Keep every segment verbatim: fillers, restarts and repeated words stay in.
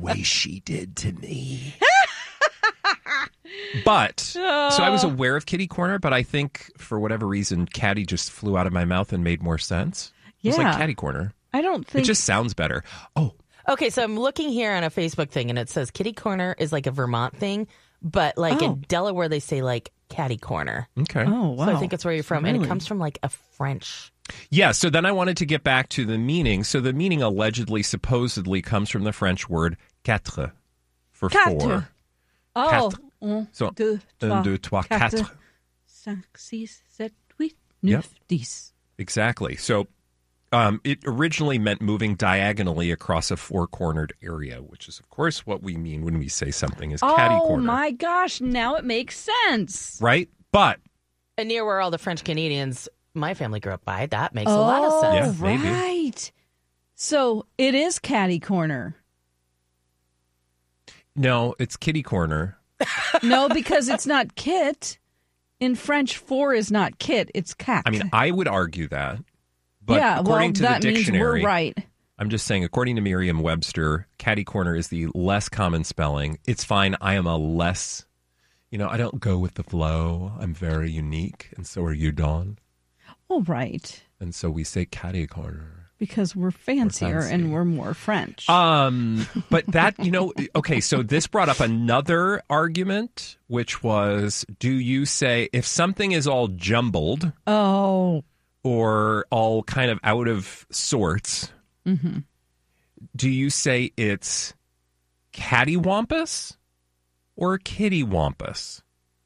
way she did to me. But, oh. so I was aware of kitty corner, but I think for whatever reason, catty just flew out of my mouth and made more sense. It was yeah. like catty corner. I don't think... It just sounds better. Oh. Okay, so I'm looking here on a Facebook thing, and it says kitty corner is like a Vermont thing, but like oh. in Delaware, they say like catty corner. Okay. Oh, wow. So I think it's where you're from, really? And it comes from like a French... Yeah, so then I wanted to get back to the meaning. So the meaning allegedly, supposedly, comes from the French word quatre, for quatre. four. Oh. Quatre. Un, so, deux, trois, un, deux, trois, quatre. quatre. Cinq, six, sept, huit, neuf, yep. dix. Exactly. So um, it originally meant moving diagonally across a four-cornered area, which is, of course, what we mean when we say something is catty corner. Oh, my gosh. Now it makes sense. Right? But... And near where all the French Canadians... my family grew up by. That makes oh, a lot of sense. Yeah, maybe. Right. So it is catty corner. No, it's kitty corner. No, because it's not kit. In French, four is not kit. It's cat. I mean, I would argue that. But yeah, according well, to that the dictionary, means we're right. I'm just saying, according to Merriam-Webster, catty corner is the less common spelling. It's fine. I am a less, you know, I don't go with the flow. I'm very unique, and so are you, Dawn. Oh, right. And so we say catty corner. Because we're fancier we're fancy. and we're more French. Um, but that, you know, okay, so this brought up another argument, which was, do you say, if something is all jumbled oh, or all kind of out of sorts, mm-hmm. do you say it's cattywampus or kittywampus?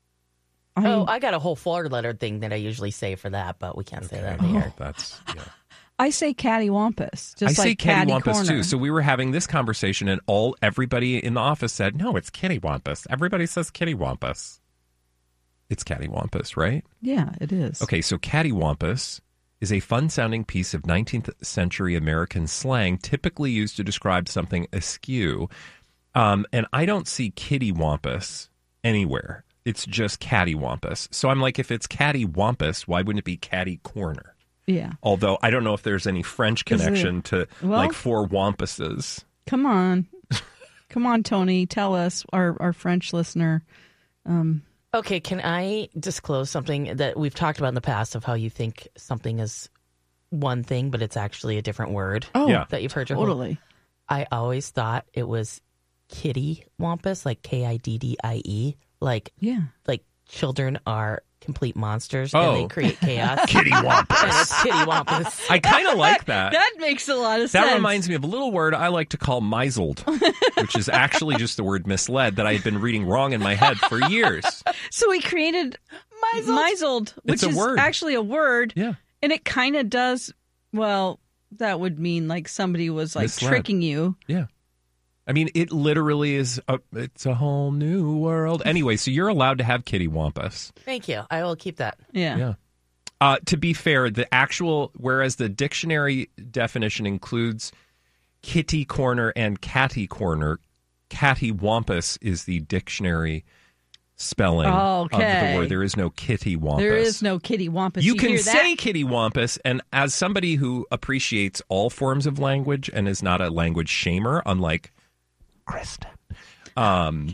Oh, I got a whole four-letter thing that I usually say for that, but we can't okay. say that oh, here. That's, yeah. I say cattywampus. Just I like say cattywampus catty too. So we were having this conversation, and all everybody in the office said, "No, it's kittywampus." Everybody says kittywampus. It's cattywampus, right? Yeah, it is. Okay, so cattywampus is a fun-sounding piece of nineteenth century American slang, typically used to describe something askew. Um, and I don't see kittywampus anywhere. It's just cattywampus. So I'm like, if it's cattywampus, why wouldn't it be catty corner? Yeah. Although I don't know if there's any French connection to well, like four wampuses. Come on. Come on, Tony. Tell us, our, our French listener. Um, okay, can I disclose something that we've talked about in the past of how you think something is one thing, but it's actually a different word oh, yeah. that you've heard your totally. whole... I always thought it was kitty wampus, like K I D D I E. Like, yeah. like children are complete monsters oh. and they create chaos. Kitty wampus. And it's kitty wampus. I kind of like that. That makes a lot of that sense. That reminds me of a little word I like to call misled, which is actually just the word misled that I had been reading wrong in my head for years. So we created misled, misled which it's a is word. actually a word. Yeah. And it kind of does, well, that would mean like somebody was like misled. tricking you. Yeah. I mean, it literally is, a, it's a whole new world. Anyway, so you're allowed to have kittywampus. Thank you. I will keep that. Yeah. Yeah. Uh, to be fair, the actual, whereas the dictionary definition includes kitty corner and catty corner, cattywampus is the dictionary spelling oh, okay. of the word. There is no kittywampus. There is no kittywampus. You, you can hear say that? kittywampus, and as somebody who appreciates all forms of language and is not a language shamer, unlike Kristen, um,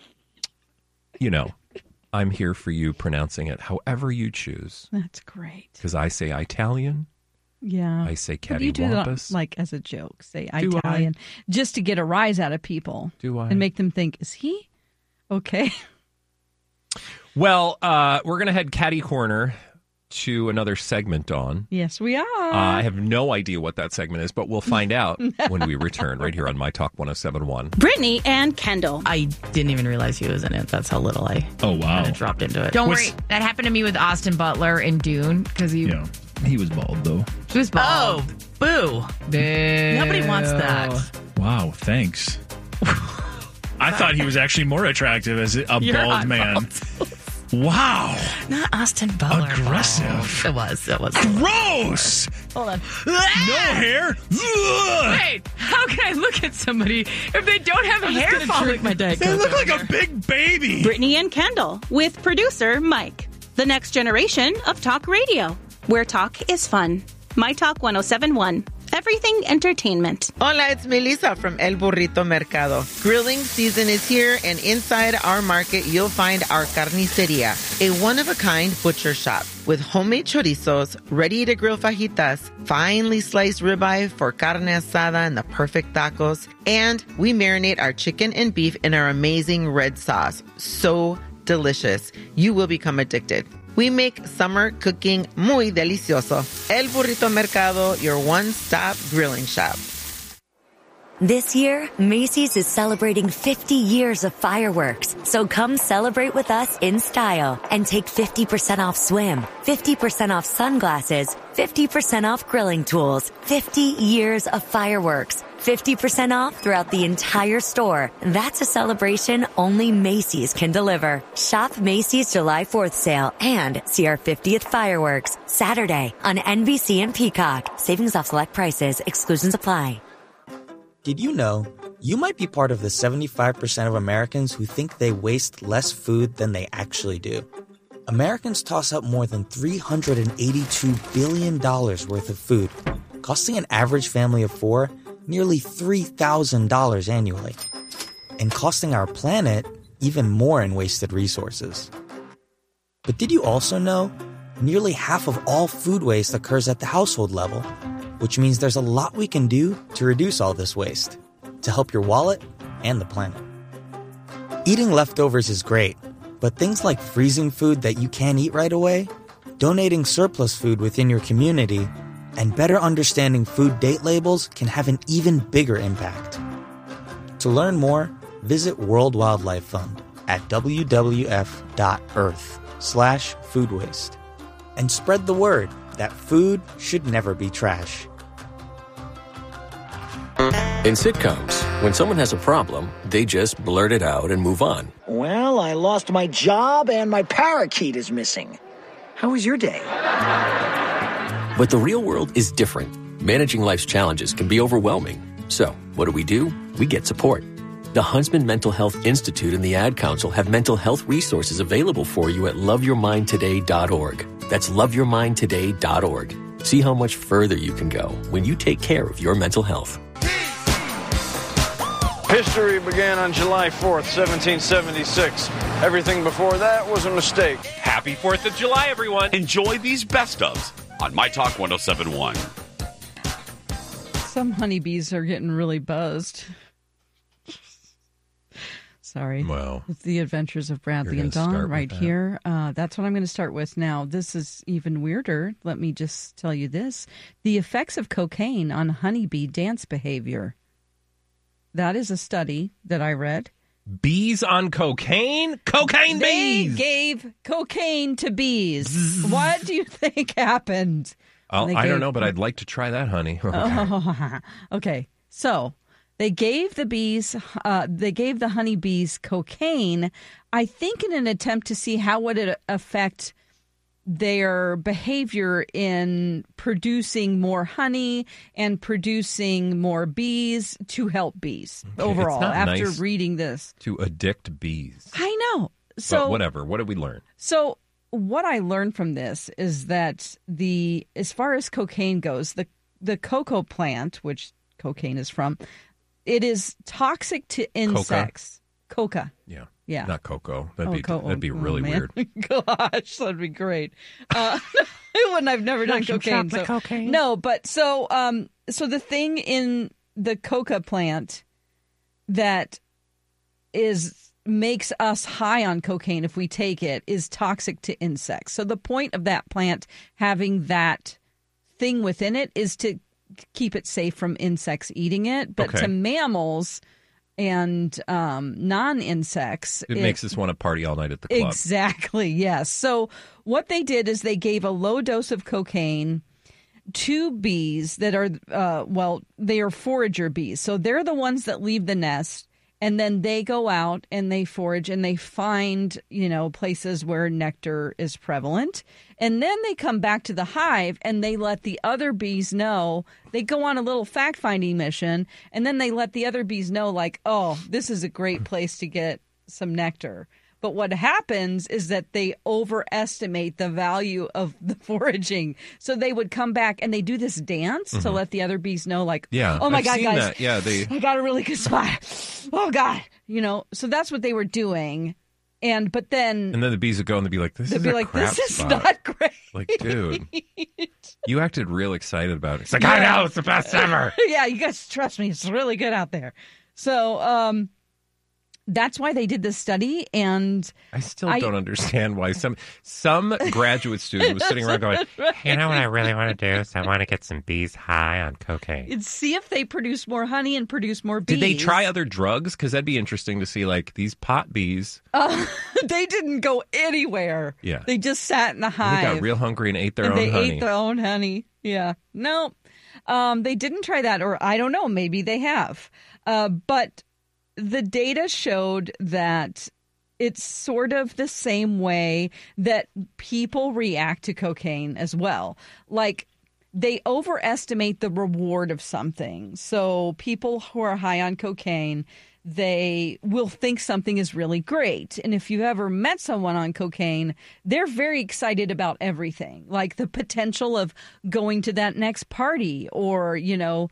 you know, I'm here for you pronouncing it however you choose. That's great. Because I say Italian. Yeah. I say cattywampus. You do that, like, as a joke. Say do Italian. I? Just to get a rise out of people. Do I? And make them think, is he okay? Well, uh, we're going to head catty corner to another segment, Dawn. Yes, we are. Uh, I have no idea what that segment is, but we'll find out when we return right here on My Talk one oh seven point one. Brittany and Kendall. I didn't even realize he was in it. That's how little I oh wow kind of dropped into it. Don't What's- worry. That happened to me with Austin Butler in Dune because he, Yeah, he was bald though. he was bald. Oh, boo. Boo. Nobody wants that. Wow, thanks. I thought he was actually more attractive as a You're bald not man. bald. Wow. Not Austin Butler. Aggressive. Bald. It was. It was. Gross. Hold on. No hair. Ugh. Wait, how can I look at somebody if they don't have I'm hair just gonna falling? drink my Diet They Coke look over like here. a big baby. Brittany and Kendall with producer Mike. The next generation of talk radio, where talk is fun. My Talk one oh seven point one. everything entertainment. Hola, it's Melissa from El Burrito Mercado. Grilling season is here, and inside our market, you'll find our carniceria, a one-of-a-kind butcher shop with homemade chorizos, ready-to-grill fajitas, finely sliced ribeye for carne asada and the perfect tacos, and we marinate our chicken and beef in our amazing red sauce. So delicious. You will become addicted. We make summer cooking muy delicioso. El Burrito Mercado, your one-stop grilling shop. This year, Macy's is celebrating fifty years of fireworks. So come celebrate with us in style and take fifty percent off swim, fifty percent off sunglasses, fifty percent off grilling tools, fifty years of fireworks, fifty percent off throughout the entire store. That's a celebration only Macy's can deliver. Shop Macy's July fourth sale and see our fiftieth fireworks Saturday on N B C and Peacock. Savings off select prices. Exclusions apply. Did you know you might be part of the seventy-five percent of Americans who think they waste less food than they actually do? Americans toss out more than three hundred eighty-two billion dollars worth of food, costing an average family of four nearly three thousand dollars annually, and costing our planet even more in wasted resources. But did you also know nearly half of all food waste occurs at the household level? Which means there's a lot we can do to reduce all this waste, to help your wallet and the planet. Eating leftovers is great, but things like freezing food that you can't eat right away, donating surplus food within your community, and better understanding food date labels can have an even bigger impact. To learn more, visit World Wildlife Fund at w w f dot earth slash food waste and spread the word that food should never be trash. In sitcoms, when someone has a problem, they just blurt it out and move on. Well, I lost my job and my parakeet is missing. How was your day? But the real world is different. Managing life's challenges can be overwhelming. So, what do we do? We get support. The Huntsman Mental Health Institute and the Ad Council have mental health resources available for you at love your mind today dot org. That's love your mind today dot org. See how much further you can go when you take care of your mental health. History began on July fourth, seventeen seventy-six. Everything before that was a mistake. Happy fourth of July, everyone. Enjoy these best ofs on My Talk one oh seven point one. Some honeybees are getting really buzzed. Sorry. Well, it's the adventures of Bradley and Dawn right here. Uh, that's what I'm going to start with now. This is even weirder. Let me just tell you this. The effects of cocaine on honeybee dance behavior. That is a study that I read. Bees on cocaine? Cocaine they bees! They gave cocaine to bees. What do you think happened? I gave... don't know, but I'd like to try that, honey. oh, okay, so they gave the bees, uh, they gave the honeybees cocaine, I think in an attempt to see how would it affect their behavior in producing more honey and producing more bees to help bees okay, overall. After nice reading this, to addict bees, I know. So but whatever. What did we learn? So what I learned from this is that the as far as cocaine goes, the the cocoa plant, which cocaine is from, it is toxic to insects. Coca. Coca. Yeah. Yeah. Not cocoa. That'd oh, be co- that'd be really oh, weird. Gosh, that'd be great. Uh, I wouldn't. I've never done cocaine. So. cocaine. No, but so um, so the thing in the coca plant that is makes us high on cocaine if we take it is toxic to insects. So the point of that plant having that thing within it is to keep it safe from insects eating it, but okay. to mammals and um, non-insects. It, it makes us want to party all night at the club. Exactly, yes. So what they did is they gave a low dose of cocaine to bees that are, uh, well, they are forager bees. So they're the ones that leave the nest, and then they go out and they forage and they find, you know, places where nectar is prevalent. And then they come back to the hive and they let the other bees know. They go on a little fact-finding mission, and then they let the other bees know, like, oh, this is a great place to get some nectar. But what happens is that they overestimate the value of the foraging. So they would come back and they do this dance mm-hmm. to let the other bees know, like, yeah, oh my I've God, seen guys, that. Yeah, they... I got a really good spot. Oh God, you know. So that's what they were doing. And but then and then the bees would go and they'd be like, "This they'd is be a like, crap this is spot." not great. Like, dude, you acted real excited about it. It's like, yeah. I know, it's the best ever. Yeah, you guys trust me. It's really good out there. So um, that's why they did this study. And I still I, don't understand why some some graduate student was sitting around going, right. hey, you know what I really want to do is I want to get some bees high on cocaine. And see if they produce more honey and produce more bees. Did they try other drugs? Because that'd be interesting to see, like, these pot bees. Uh, they didn't go anywhere. Yeah. They just sat in the hive. They got real hungry and ate their and own they honey. They ate their own honey. Yeah. No, um, they didn't try that. Or I don't know. Maybe they have. Uh, but the data showed that it's sort of the same way that people react to cocaine as well. Like, they overestimate the reward of something. So people who are high on cocaine, they will think something is really great. And if you've ever met someone on cocaine, they're very excited about everything, like the potential of going to that next party or, you know,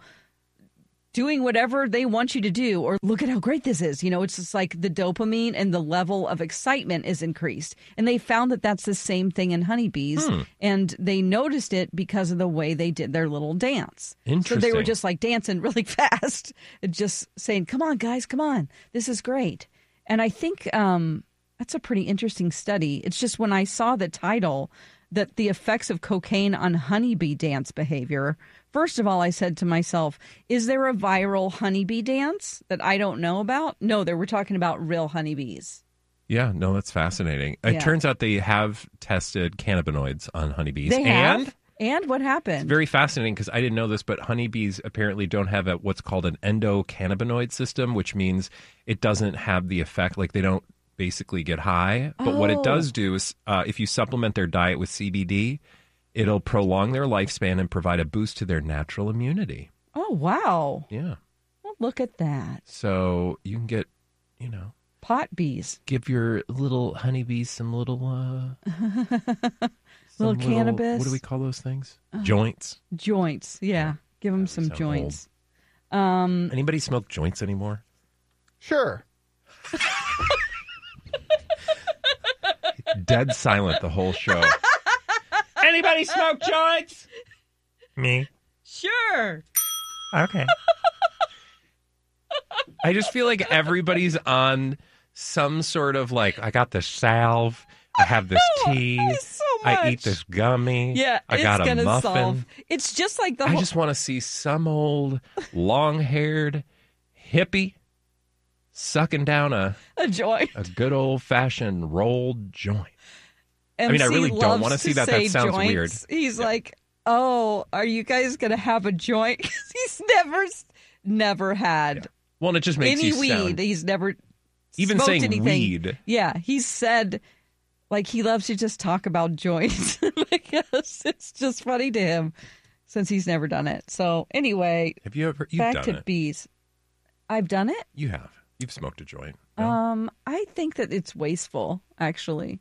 doing whatever they want you to do, or look at how great this is. You know, it's just like the dopamine and the level of excitement is increased. And they found that that's the same thing in honeybees. Hmm. And they noticed it because of the way they did their little dance. Interesting. So they were just like dancing really fast, and just saying, come on, guys, come on. This is great. And I think um, that's a pretty interesting study. It's just when I saw the title, that the effects of cocaine on honeybee dance behavior. First of all, I said to myself, is there a viral honeybee dance that I don't know about? No, they were talking about real honeybees. Yeah, no, that's fascinating. Yeah. It turns out they have tested cannabinoids on honeybees. They have? And And what happened? It's very fascinating because I didn't know this, but honeybees apparently don't have a, what's called an endocannabinoid system, which means it doesn't have the effect, like they don't basically get high. But oh. what it does do is uh, if you supplement their diet with C B D, it'll prolong their lifespan and provide a boost to their natural immunity. Oh, wow. Yeah. Well, look at that. So you can get, you know. Pot bees. Give your little honeybees some little... Uh, some little cannabis. Little, what do we call those things? Uh, joints. Joints, yeah. Give them some joints. Um, Anybody smoke joints anymore? Sure. Dead silent the whole show. Anybody smoke joints? Me. Sure. Okay. I just feel like everybody's on some sort of like, I got this salve, I have this tea, so I eat this gummy, yeah, I got it's a gonna muffin. Solve. It's just like the I whole... just want to see some old long-haired hippie sucking down a a joint, a good old-fashioned rolled joint. M C I mean, I really don't want to see that. That sounds joints. weird. He's yeah. like, "Oh, are you guys gonna have a joint?" Because he's never, never had. Yeah. Well, and it just makes any you weed. sound... He's never even smoked saying anything. weed. Yeah, he said, like he loves to just talk about joints. Because it's just funny to him since he's never done it. So anyway, have you ever? You've back done to it. bees. I've done it. You have. You've smoked a joint. No? Um, I think that it's wasteful. Actually,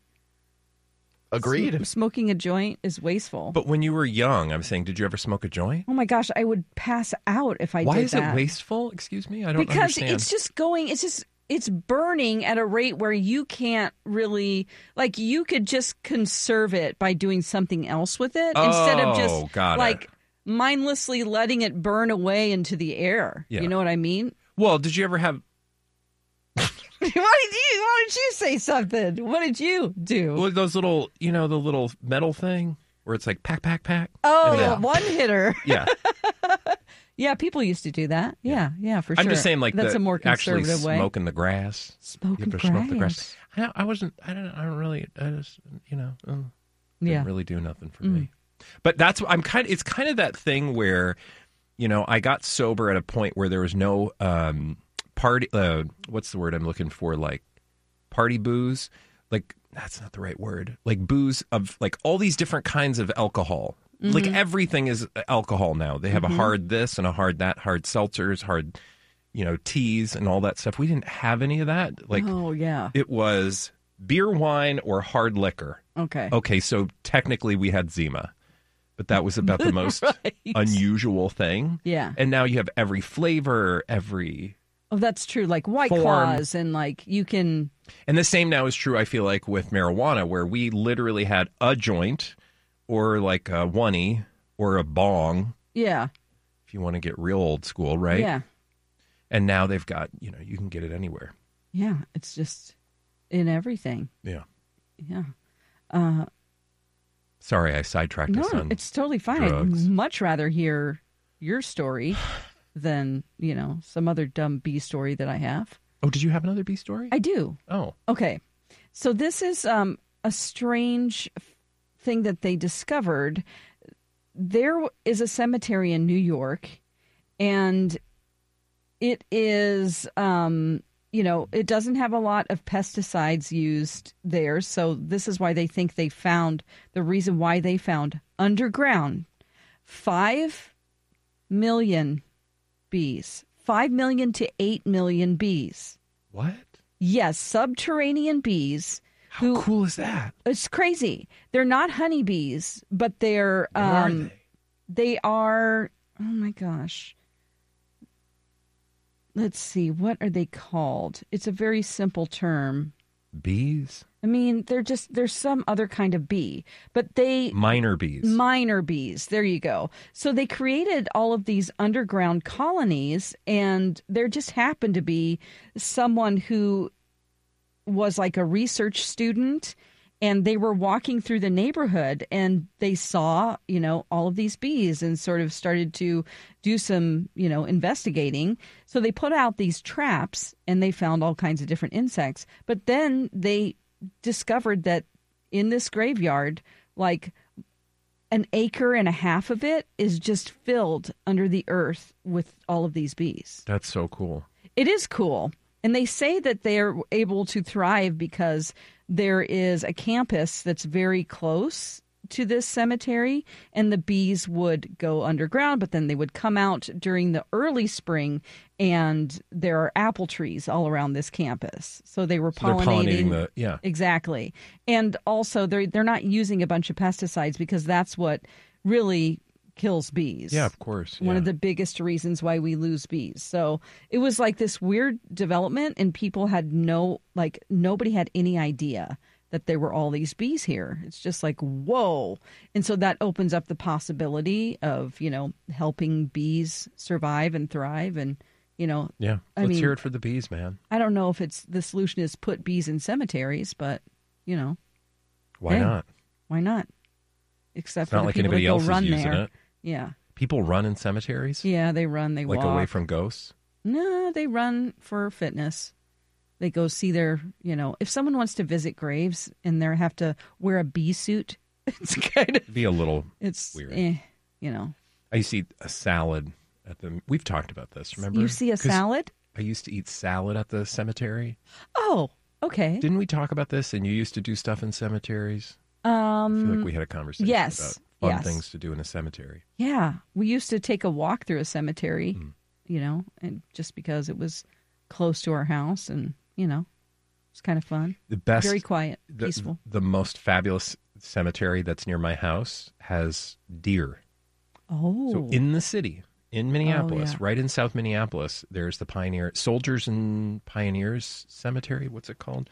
agreed. S- smoking a joint is wasteful. But when you were young, I'm saying, did you ever smoke a joint? Oh my gosh, I would pass out if I Why did is that. it wasteful? Excuse me, I don't because understand. it's just going. It's just it's burning at a rate where you can't really like. You could just conserve it by doing something else with it oh, instead of just got like it. mindlessly letting it burn away into the air. Yeah. You know what I mean? Well, did you ever have? Why did you? Why did you say something? What did you do? Well, those little, you know, the little metal thing where it's like pack, pack, pack. Oh, yeah. the one hitter. Yeah. Yeah, people used to do that. Yeah, yeah, for I'm sure. just saying, like, that's the, a more conservative actually way. smoking the grass. Smoking you have to grass. smoke the grass. I, I wasn't. I don't. I don't really. I just. You know. Uh, didn't yeah. really do nothing for Mm. me. But that's. I'm kind. Of, it's kind of that thing where, you know, I got sober at a point where there was no um, party. Uh, what's the word I'm looking for? Like party booze. Like that's not the right word. Like booze of like all these different kinds of alcohol. Mm-hmm. Like everything is alcohol now. They have mm-hmm. a hard this and a hard that, hard seltzers, hard, you know, teas and all that stuff. We didn't have any of that. Like, oh yeah, it was beer, wine, or hard liquor. Okay. Okay, so technically we had Zima, but that was about the most Right. unusual thing. Yeah. And now you have every flavor, every... Oh, that's true. Like White Form. Claws, and like you can. And the same now is true, I feel like, with marijuana, where we literally had a joint or like a oney or a bong, Yeah. if you want to get real old school, right? Yeah. And now they've got, you know, you can get it anywhere. Yeah. It's just in everything. Yeah. Yeah. Uh, Sorry, I sidetracked no, us on it's totally fine. drugs. I'd much rather hear your story than, you know, some other dumb bee story that I have. Oh, did you have another bee story? I do. Oh. Okay. So this is um, a strange f- thing that they discovered. There is a cemetery in New York, and it is, um, you know, it doesn't have a lot of pesticides used there. So this is why they think they found, the reason why they found underground five million bees. Five million to eight million bees. What? Yes, subterranean bees. How who, cool is that? It's crazy. They're not honeybees, but they're What um, are they? they are. Oh my gosh. Let's see. What are they called? It's a very simple term. Bees? I mean, they're just, there's some other kind of bee, but they... Minor bees. Minor bees. There you go. So they created all of these underground colonies, and there just happened to be someone who was like a research student, and they were walking through the neighborhood, and they saw, you know, all of these bees and sort of started to do some, you know, investigating. So they put out these traps, and they found all kinds of different insects. But then they discovered that in this graveyard, like an acre and a half of it is just filled under the earth with all of these bees. That's so cool. It is cool. And they say that they're able to thrive because there is a campus that's very close to this cemetery, and the bees would go underground, but then they would come out during the early spring, and there are apple trees all around this campus. So they were So they're pollinating. pollinating the- yeah. Exactly. And also they're they're not using a bunch of pesticides, because that's what really kills bees. Yeah, of course. One yeah. of the biggest reasons why we lose bees. So it was like this weird development, and people had no, like, nobody had any idea that there were all these bees here. It's just like, whoa. And so that opens up the possibility of, you know, helping bees survive and thrive. And, you know, Yeah. I Let's mean, hear it for the bees, man. I don't know if it's the solution is put bees in cemeteries, but, you know. Why hey, not? Why not? Except It's for not the like people anybody that go else is run using there. it. Yeah. People run in cemeteries? Yeah, they run, they Like walk. away from ghosts? No, they run for fitness. They go see their, you know, if someone wants to visit graves and they have to wear a bee suit, it's kind of Be a little it's weird. eh, you know. I used to eat a salad at the. We've talked about this, remember? You see a 'Cause salad? I used to eat salad at the cemetery. Oh, okay. Didn't we talk about this? And you used to do stuff in cemeteries? Um, I feel like we had a conversation yes, about fun yes. things to do in a cemetery. Yeah, we used to take a walk through a cemetery, Hmm. you know, and just because it was close to our house, and you know, it's kind of fun. The best, very quiet, the, peaceful. The most fabulous cemetery that's near my house has deer. Oh, So in the city, in Minneapolis, yeah. right in South Minneapolis, there's the Pioneer Soldiers and Pioneers Cemetery. What's it called?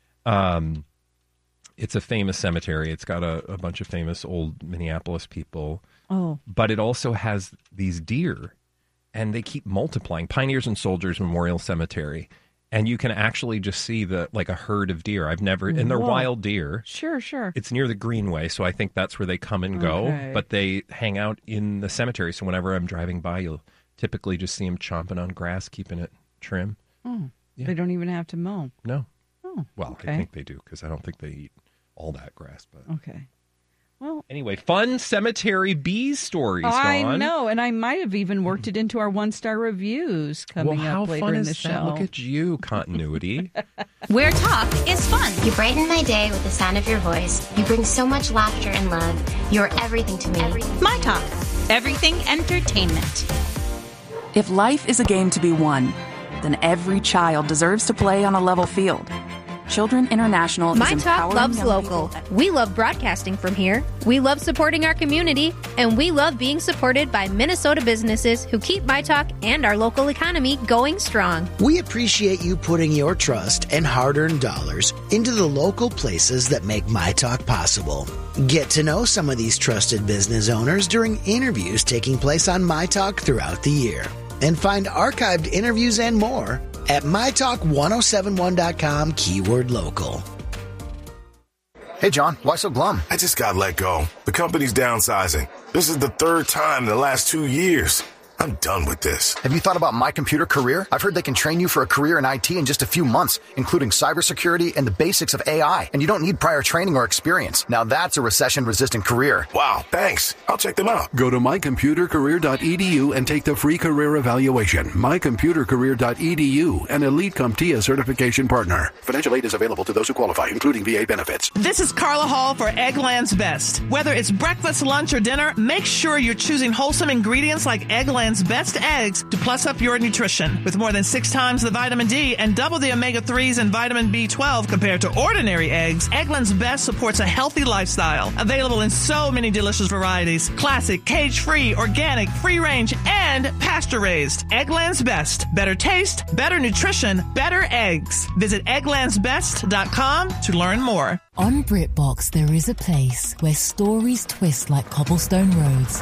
Um, it's a famous cemetery. It's got a, a bunch of famous old Minneapolis people. Oh. But it also has these deer, and they keep multiplying. Pioneers and Soldiers Memorial Cemetery. And you can actually just see the like a herd of deer. I've never, and they're Whoa. wild deer. Sure, sure. It's near the Greenway, so I think that's where they come and go. Okay. But they hang out in the cemetery, so whenever I'm driving by, you'll typically just see them chomping on grass, keeping it trim. Oh, Yeah. they don't even have to mow. No. Oh, Well, okay. I think they do, because I don't think they eat all that grass. But Okay. Well, anyway, fun cemetery bee stories, I Dawn. know, and I might have even worked it into our one-star reviews coming Well, how up later fun in is the that? show. Look at you, continuity. Where talk is fun. You brighten my day with the sound of your voice. You bring so much laughter and love. You're everything to me. My Talk. Everything entertainment. If life is a game to be won, then every child deserves to play on a level field. Children International My is Talk empowering loves young local. people. We love broadcasting from here. We love supporting our community, and we love being supported by Minnesota businesses who keep My Talk and our local economy going strong. We appreciate you putting your trust and hard-earned dollars into the local places that make My Talk possible. Get to know some of these trusted business owners during interviews taking place on My Talk throughout the year. And find archived interviews and more at my talk ten seventy-one dot com keyword local. Hey, John, why so glum? I just got let go. The company's downsizing. This is the third time in the last two years. I'm done with this. Have you thought about My Computer Career? I've heard they can train you for a career in I T in just a few months, including cybersecurity and the basics of A I. And you don't need prior training or experience. Now that's a recession-resistant career. Wow, thanks. I'll check them out. Go to my computer career dot e d u and take the free career evaluation. my computer career dot e d u, an Elite CompTIA certification partner. Financial aid is available to those who qualify, including V A benefits. This is Carla Hall for Eggland's Best. Whether it's breakfast, lunch, or dinner, make sure you're choosing wholesome ingredients like Eggland's Best eggs to plus up your nutrition. With more than six times the vitamin D and double the omega threes and vitamin B twelve compared to ordinary eggs, Eggland's Best supports a healthy lifestyle. Available in so many delicious varieties. Classic, cage-free, organic, free-range, and pasture-raised. Eggland's Best. Better taste, better nutrition, better eggs. Visit egglands best dot com to learn more. On BritBox, there is a place where stories twist like cobblestone roads,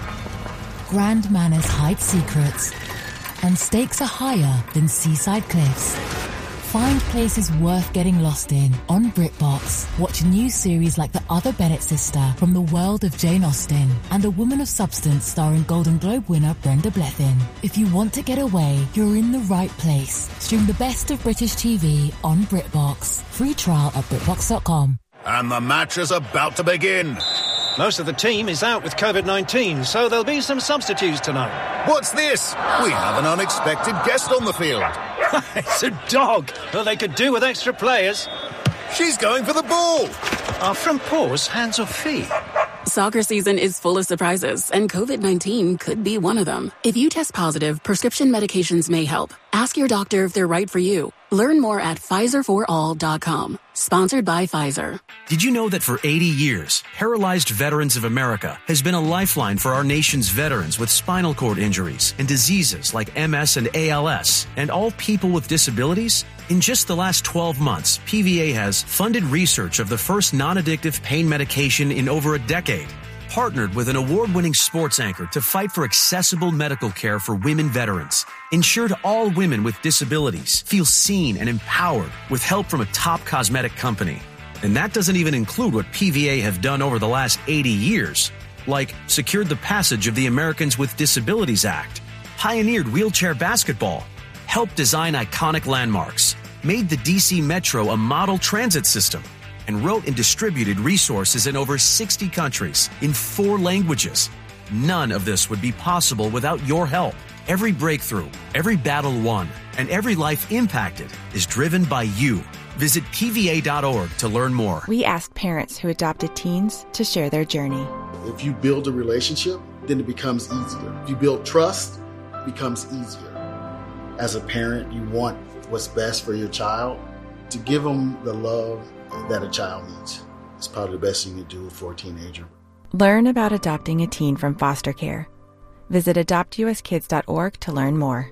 grand manners hide secrets, and stakes are higher than seaside cliffs. Find places worth getting lost in on BritBox. Watch new series like The Other Bennett Sister from the world of Jane Austen and A Woman of Substance starring Golden Globe winner Brenda Blethyn. If you want to get away, you're in the right place. Stream the best of British T V on BritBox. Free trial at britbox dot com. And the match is about to begin. Most of the team is out with covid nineteen, so there'll be some substitutes tonight. What's this? We have an unexpected guest on the field. It's a dog. Well, they could do with extra players. She's going for the ball. Are front paws hands or feet? Soccer season is full of surprises, and covid nineteen could be one of them. If you test positive, prescription medications may help. Ask your doctor if they're right for you. Learn more at Pfizer for all dot com. Sponsored by Pfizer. Did you know that for eighty years, Paralyzed Veterans of America has been a lifeline for our nation's veterans with spinal cord injuries and diseases like M S and A L S, and all people with disabilities? In just the last twelve months, P V A has funded research of the first non-addictive pain medication in over a decade, partnered with an award-winning sports anchor to fight for accessible medical care for women veterans, ensured all women with disabilities feel seen and empowered with help from a top cosmetic company. And that doesn't even include what P V A have done over the last eighty years, like secured the passage of the Americans with Disabilities Act, pioneered wheelchair basketball, helped design iconic landmarks, made the D C Metro a model transit system, and wrote and distributed resources in over sixty countries in four languages. None of this would be possible without your help. Every breakthrough, every battle won, and every life impacted is driven by you. Visit P V A dot org to learn more. We asked parents who adopted teens to share their journey. If you build a relationship, then it becomes easier. If you build trust, it becomes easier. As a parent, you want what's best for your child. To give them the love that a child needs. It's probably the best you can do for a teenager. Learn about adopting a teen from foster care. Visit adopt u s kids dot org to learn more.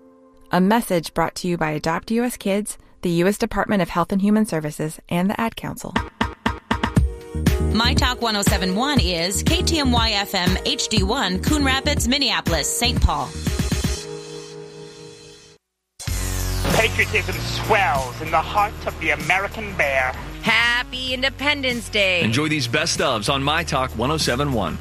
A message brought to you by Adopt U S Kids, the U S Department of Health and Human Services, and the Ad Council. My Talk ten seventy-one is K T M Y F M H D one, Coon Rapids, Minneapolis, Saint Paul. Patriotism swells in the heart of the American bear. Happy Independence Day. Enjoy these best ofs on My Talk ten seventy-one.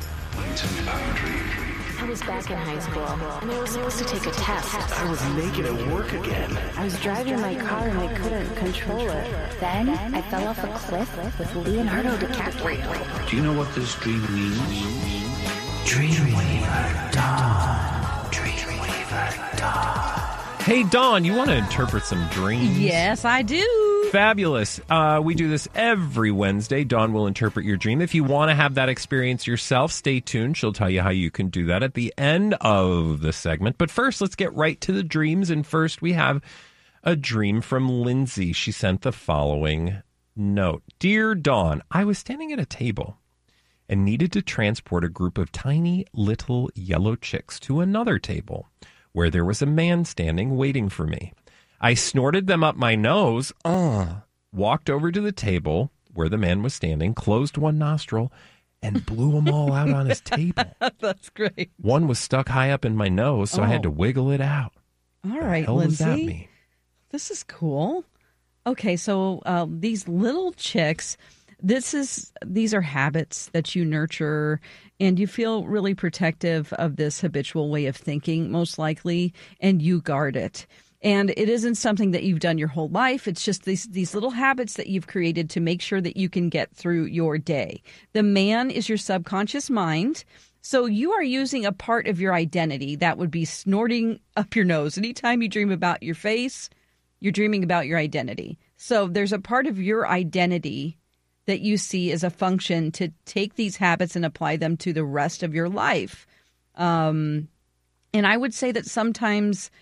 I was back in high school, and I was supposed to take a test. I was making it work again. I was driving my car, and I couldn't control it. Then, I fell off a cliff with Leonardo DiCaprio. Do you know what this dream means? Dreamweaver Dawn. Dreamweaver Dawn. Hey, Dawn, you want to interpret some dreams? Yes, I do. Fabulous. Uh, we do this every Wednesday. Dawn will interpret your dream. If you want to have that experience yourself, stay tuned. She'll tell you how you can do that at the end of the segment. But first, let's get right to the dreams. And first, we have a dream from Lindsay. She sent the following note. Dear Dawn, I was standing at a table and needed to transport a group of tiny little yellow chicks to another table where there was a man standing waiting for me. I snorted them up my nose, uh, walked over to the table where the man was standing, closed one nostril, and blew them all out on his table. That's great. One was stuck high up in my nose, so oh. I had to wiggle it out. All the right, hell Lindsay. Does that mean? This is cool. Okay, so uh, these little chicks, this is these are habits that you nurture, and you feel really protective of this habitual way of thinking, most likely, and you guard it. And it isn't something that you've done your whole life. It's just these these little habits that you've created to make sure that you can get through your day. The man is your subconscious mind. So you are using a part of your identity that would be snorting up your nose. Anytime you dream about your face, you're dreaming about your identity. So there's a part of your identity that you see as a function to take these habits and apply them to the rest of your life. Um, and I would say that sometimes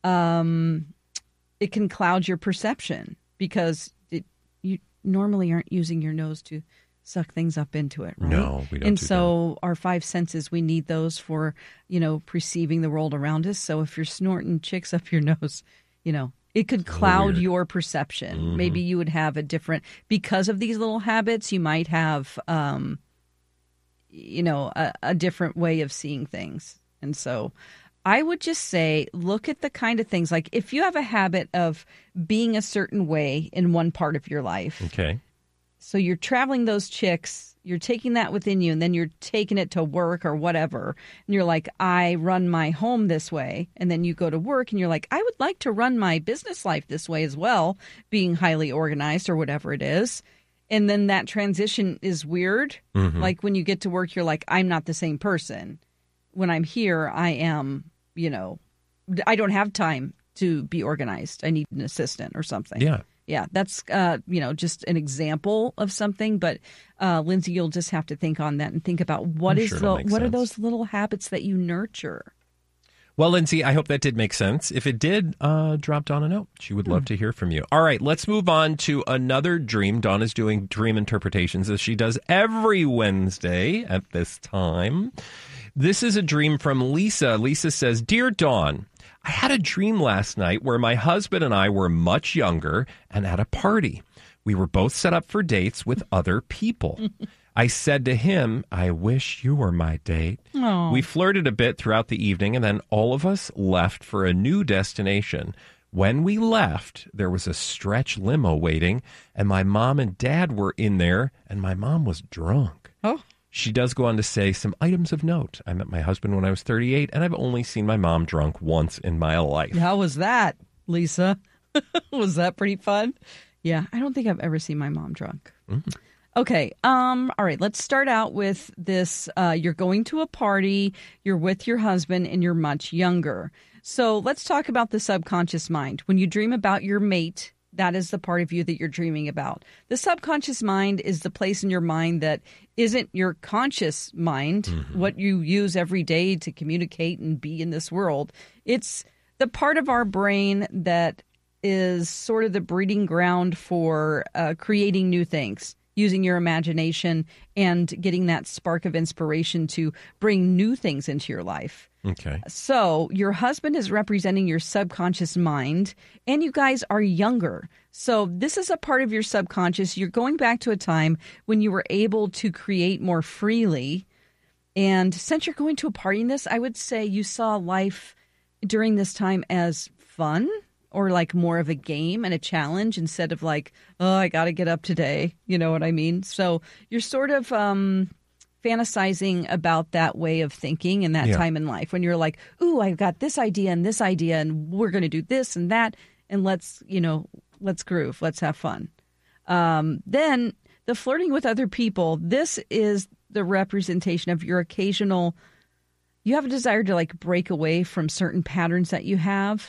um, it can cloud your perception because it, you normally aren't using your nose to suck things up into it, right? No, we don't. And do so that. Our five senses, we need those for, you know, perceiving the world around us. So if you're snorting chicks up your nose, you know, it could cloud weird. your perception. Mm-hmm. Maybe you would have a different, because of these little habits, you might have, um, you know, a, a different way of seeing things. And so I would just say, look at the kind of things, like if you have a habit of being a certain way in one part of your life. Okay. So you're traveling those chicks, you're taking that within you, and then you're taking it to work or whatever. And you're like, I run my home this way. And then you go to work and you're like, I would like to run my business life this way as well, being highly organized or whatever it is. And then that transition is weird. Mm-hmm. Like when you get to work, you're like, I'm not the same person. When I'm here, I am, you know, I don't have time to be organized. I need an assistant or something. Yeah. Yeah, that's, uh, you know, just an example of something. But, uh, Lindsay, you'll just have to think on that and think about what I'm is sure the, it'll make what are sense. those little habits that you nurture? Well, Lindsay, I hope that did make sense. If it did, uh, drop Dawn a note. She would love to hear from you. All right, let's move on to another dream. Dawn is doing dream interpretations as she does every Wednesday at this time. This is a dream from Lisa. Lisa says, Dear Dawn, I had a dream last night where my husband and I were much younger and at a party. We were both set up for dates with other people. I said to him, I wish you were my date. Aww. We flirted a bit throughout the evening, and then all of us left for a new destination. When we left, there was a stretch limo waiting, and my mom and dad were in there, and my mom was drunk. Oh. She does go on to say some items of note. I met my husband when I was thirty-eight, and I've only seen my mom drunk once in my life. How was that, Lisa? Was that pretty fun? Yeah, I don't think I've ever seen my mom drunk. Mm-hmm. Okay. Um, all right. Let's start out with this. Uh, you're going to a party, you're with your husband, and you're much younger. So let's talk about the subconscious mind. When you dream about your mate, that is the part of you that you're dreaming about. The subconscious mind is the place in your mind that isn't your conscious mind, mm-hmm. what you use every day to communicate and be in this world. It's the part of our brain that is sort of the breeding ground for uh, creating new things, using your imagination and getting that spark of inspiration to bring new things into your life. Okay. So your husband is representing your subconscious mind, and you guys are younger. So this is a part of your subconscious. You're going back to a time when you were able to create more freely. And since you're going to a party in this, I would say you saw life during this time as fun, or like more of a game and a challenge instead of like, oh, I got to get up today. You know what I mean? So you're sort of um, fantasizing about that way of thinking and that yeah. time in life when you're like, ooh, I've got this idea and this idea and we're going to do this and that. And let's, you know, let's groove. Let's have fun. Um, then the flirting with other people, this is the representation of your occasional, you have a desire to like break away from certain patterns that you have.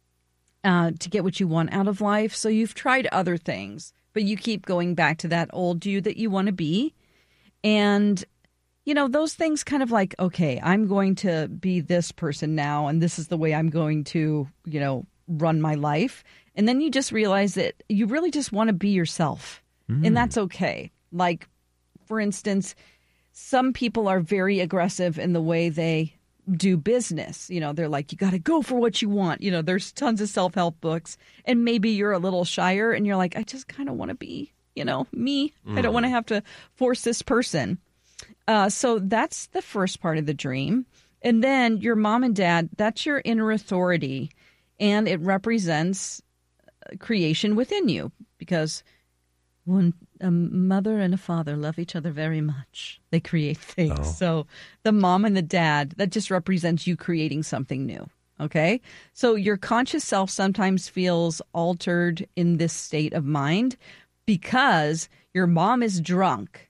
Uh, to get what you want out of life. So you've tried other things, but you keep going back to that old you that you want to be. And, you know, those things kind of like, okay, I'm going to be this person now, and this is the way I'm going to, you know, run my life. And then you just realize that you really just want to be yourself. Mm. And that's okay. Like, for instance, some people are very aggressive in the way they do business. You know, they're like, you got to go for what you want. You know, there's tons of self-help books. And maybe you're a little shyer and you're like, I just kind of want to be, you know, me. Mm. I don't want to have to force this person. Uh, so that's the first part of the dream. And then your mom and dad, that's your inner authority. And it represents creation within you, because when a mother and a father love each other very much, they create things. Oh. So the mom and the dad, that just represents you creating something new. Okay. So your conscious self sometimes feels altered in this state of mind because your mom is drunk.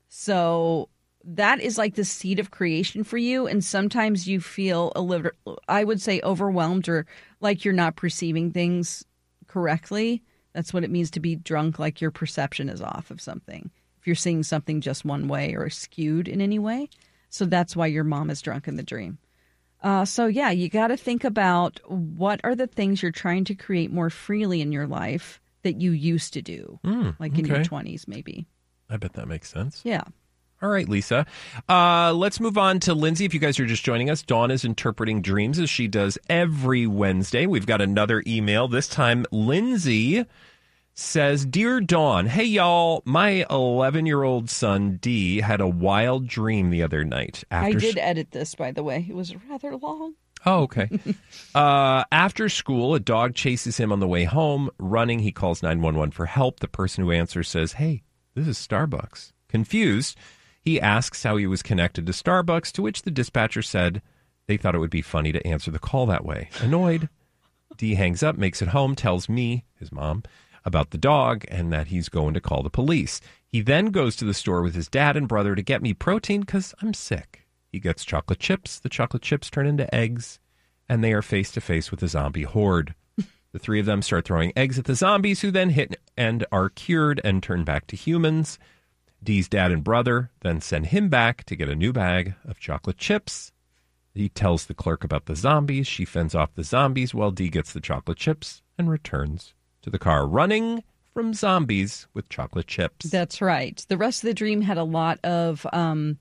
So that is like the seed of creation for you. And sometimes you feel a little, I would say, overwhelmed, or like you're not perceiving things correctly. That's what it means to be drunk, like your perception is off of something. If you're seeing something just one way or skewed in any way. So that's why your mom is drunk in the dream. Uh, so, yeah, you got to think about what are the things you're trying to create more freely in your life that you used to do, mm, like in okay. your twenties, maybe. I bet that makes sense. Yeah. All right, Lisa. Uh, let's move on to Lindsay. If you guys are just joining us, Dawn is interpreting dreams as she does every Wednesday. We've got another email. This time, Lindsay says, Dear Dawn, hey, y'all, my eleven-year-old son, D, had a wild dream the other night. After I did edit this, by the way. It was rather long. Oh, okay. uh, after school, a dog chases him on the way home. Running, he calls nine one one for help. The person who answers says, hey, this is Starbucks. Confused, he asks how he was connected to Starbucks, to which the dispatcher said they thought it would be funny to answer the call that way. Annoyed, D hangs up, makes it home, tells me, his mom, about the dog and that he's going to call the police. He then goes to the store with his dad and brother to get me protein because I'm sick. He gets chocolate chips. The chocolate chips turn into eggs, and they are face-to-face with a zombie horde. The three of them start throwing eggs at the zombies, who then hit and are cured and turn back to humans. Dee's dad and brother then send him back to get a new bag of chocolate chips. He tells the clerk about the zombies. She fends off the zombies while Dee gets the chocolate chips and returns to the car, running from zombies with chocolate chips. That's right. The rest of the dream had a lot of um,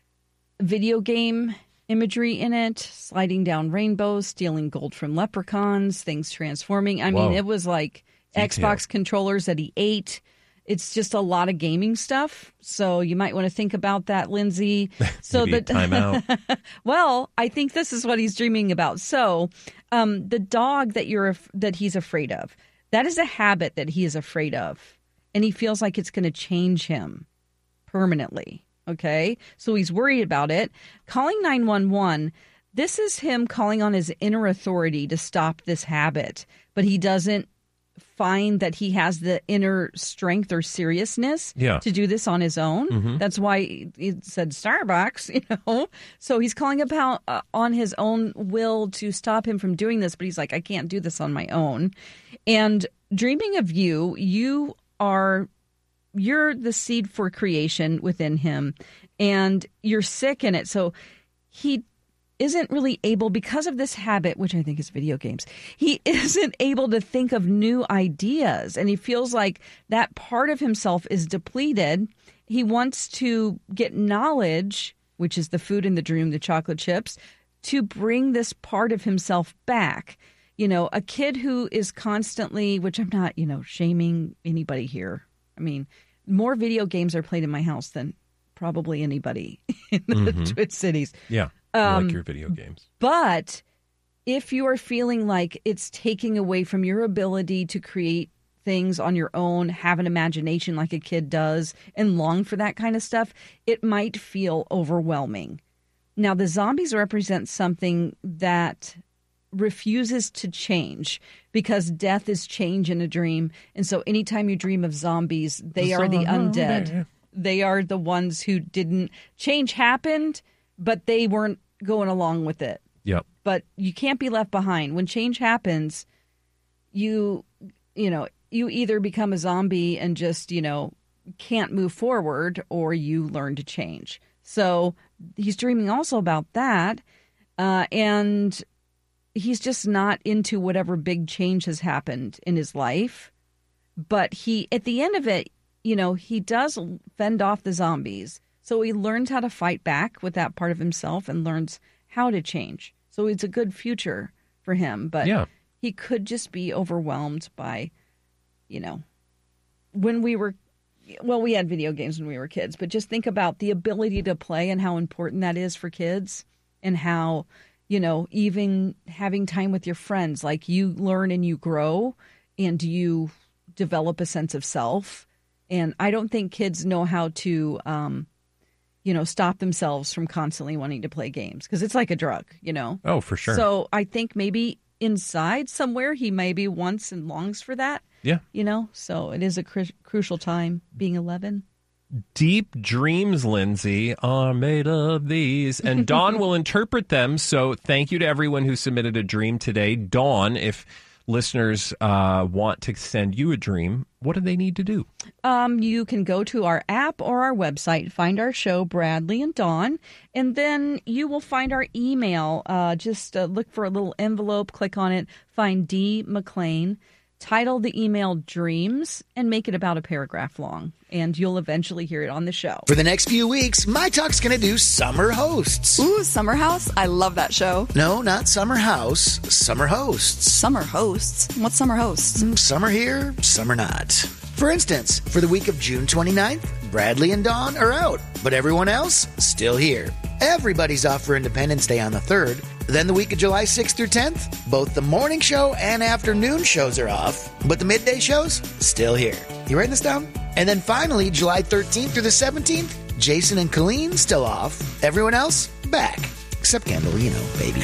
video game imagery in it, sliding down rainbows, stealing gold from leprechauns, things transforming. I Whoa. mean, it was like Detail. Xbox controllers that he ate. It's just a lot of gaming stuff. So you might want to think about that, Lindsay. So Maybe that time out. Well, I think this is what he's dreaming about. So um, the dog that you're that he's afraid of, that is a habit that he is afraid of. And he feels like it's going to change him permanently. Okay. So he's worried about it. Calling nine one one. This is him calling on his inner authority to stop this habit, but he doesn't find that he has the inner strength or seriousness yeah. to do this on his own. Mm-hmm. That's why he said Starbucks, you know. So he's calling about uh, on his own will to stop him from doing this, but he's like, I can't do this on my own. And dreaming of you, you are, you're the seed for creation within him, and you're sick in it. So he isn't really able, because of this habit, which I think is video games, he isn't able to think of new ideas. And he feels like that part of himself is depleted. He wants to get knowledge, which is the food in the dream, the chocolate chips, to bring this part of himself back. You know, a kid who is constantly, which I'm not, you know, shaming anybody here. I mean, more video games are played in my house than probably anybody in the mm-hmm. Twin Cities. Yeah. I like your video games. But if you are feeling like it's taking away from your ability to create things on your own, have an imagination like a kid does, and long for that kind of stuff, it might feel overwhelming. Now, the zombies represent something that refuses to change, because death is change in a dream. And so anytime you dream of zombies, they are the undead. They are the ones who didn't, change happened, but they weren't going along with it. Yep. But you can't be left behind. When change happens, you, you know, you either become a zombie and just, you know, can't move forward, or you learn to change. So he's dreaming also about that. Uh, and he's just not into whatever big change has happened in his life. But he, at the end of it, you know, he does fend off the zombies. So he learns how to fight back with that part of himself and learns how to change. So it's a good future for him. But yeah. he could just be overwhelmed by, you know, when we were, well, we had video games when we were kids, but just think about the ability to play and how important that is for kids, and how, you know, even having time with your friends, like you learn and you grow and you develop a sense of self. And I don't think kids know how to, um, you know, stop themselves from constantly wanting to play games, because it's like a drug, you know? Oh, for sure. So I think maybe inside somewhere he maybe wants and longs for that. Yeah. You know, so it is a cru- crucial time being eleven. Deep dreams, Lindsay, are made of these. And Dawn will interpret them. So thank you to everyone who submitted a dream today. Dawn, if listeners uh, want to send you a dream, what do they need to do? Um, you can go to our app or our website, find our show, Bradley and Dawn, and then you will find our email. Uh, just uh, look for a little envelope, click on it, find D. McLean, title the email Dreams, and make it about a paragraph long, and you'll eventually hear it on the show. For the next few weeks, My Talk's going to do Summer Hosts. Ooh, Summer House? I love that show. No, not Summer House. Summer Hosts. Summer Hosts? What's Summer Hosts? Summer here, summer not. For instance, for the week of June twenty-ninth, Bradley and Dawn are out, but everyone else still here. Everybody's off for Independence Day on the third. Then the week of July sixth through tenth, both the morning show and afternoon shows are off, but the midday shows still here. You writing this down? And then finally, July thirteenth through the seventeenth, Jason and Colleen still off. Everyone else back, except Kendall, you know, baby.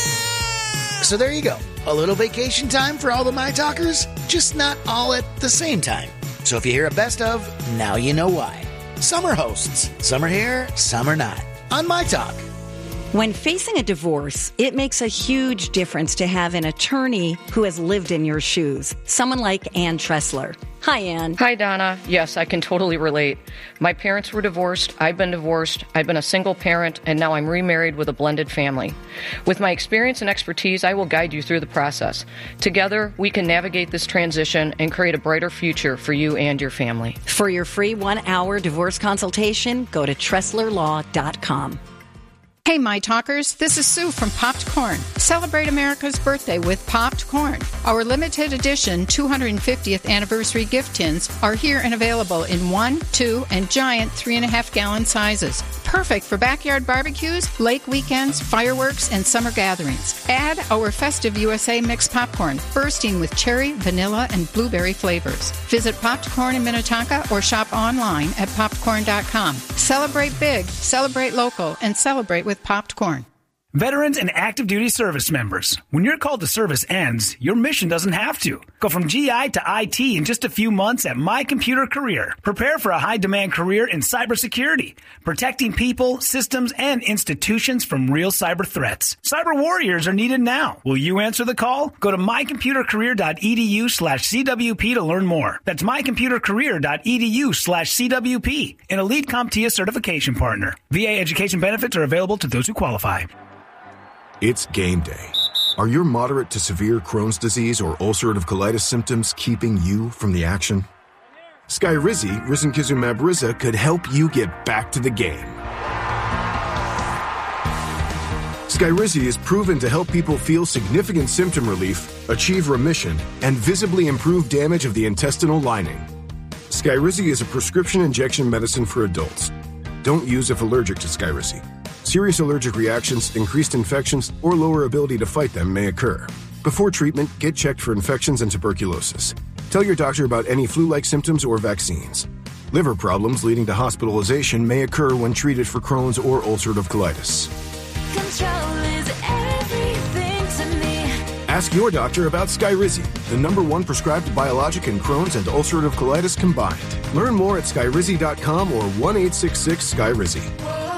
So there you go. A little vacation time for all the My Talkers, just not all at the same time. So if you hear a best of, now you know why. Summer Hosts. Summer here, summer not. On My Talk. When facing a divorce, it makes a huge difference to have an attorney who has lived in your shoes. Someone like Ann Tressler. Hi, Ann. Hi, Donna. Yes, I can totally relate. My parents were divorced. I've been divorced. I've been a single parent, and now I'm remarried with a blended family. With my experience and expertise, I will guide you through the process. Together, we can navigate this transition and create a brighter future for you and your family. For your free one-hour divorce consultation, go to Tressler Law dot com. Hey, My Talkers, this is Sue from Popped Corn. Celebrate America's birthday with Popped Corn. Our limited edition two hundred fiftieth anniversary gift tins are here and available in one, two, and giant three and a half gallon sizes. Perfect for backyard barbecues, lake weekends, fireworks, and summer gatherings. Add our festive U S A mixed popcorn, bursting with cherry, vanilla, and blueberry flavors. Visit Popped Corn in Minnetonka or shop online at popped corn dot com. Celebrate big, celebrate local, and celebrate with Popped Corn. Veterans and active duty service members, when your call to service ends, your mission doesn't have to. Go from G I to I T in just a few months at My Computer Career. Prepare for a high-demand career in cybersecurity, protecting people, systems, and institutions from real cyber threats. Cyber warriors are needed now. Will you answer the call? Go to my computer career dot e d u slash c w p to learn more. That's my computer career dot e d u slash c w p, an elite CompTIA certification partner. V A education benefits are available to those who qualify. It's game day. Are your moderate to severe Crohn's disease or ulcerative colitis symptoms keeping you from the action? Skyrizi, risankizumab Riza, could help you get back to the game. Skyrizi is proven to help people feel significant symptom relief, achieve remission, and visibly improve damage of the intestinal lining. Skyrizi is a prescription injection medicine for adults. Don't use if allergic to Skyrizi. Serious allergic reactions, increased infections, or lower ability to fight them may occur. Before treatment, get checked for infections and tuberculosis. Tell your doctor about any flu-like symptoms or vaccines. Liver problems leading to hospitalization may occur when treated for Crohn's or ulcerative colitis. Control is everything to me. Ask your doctor about Skyrizi, the number one prescribed biologic in Crohn's and ulcerative colitis combined. Learn more at skyrizi dot com or one eight six six Skyrizi.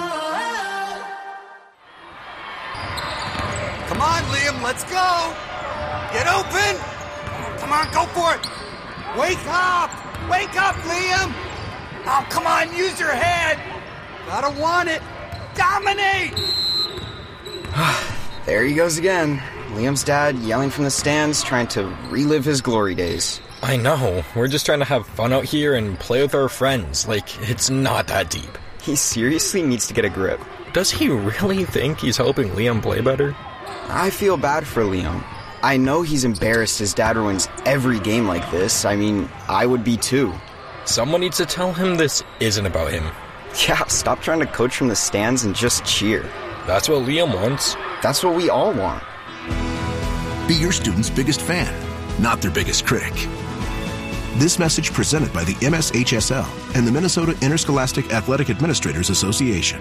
Come on, Liam, let's go! Get open! Come on, go for it! Wake up! Wake up, Liam! Oh, come on, use your head! Gotta want it! Dominate! There he goes again. Liam's dad yelling from the stands, trying to relive his glory days. I know. We're just trying to have fun out here and play with our friends. Like, it's not that deep. He seriously needs to get a grip. Does he really think he's helping Liam play better? I feel bad for Liam. I know he's embarrassed his dad ruins every game like this. I mean, I would be too. Someone needs to tell him this isn't about him. Yeah, stop trying to coach from the stands and just cheer. That's what Liam wants. That's what we all want. Be your student's biggest fan, not their biggest critic. This message presented by the M S H S L and the Minnesota Interscholastic Athletic Administrators Association.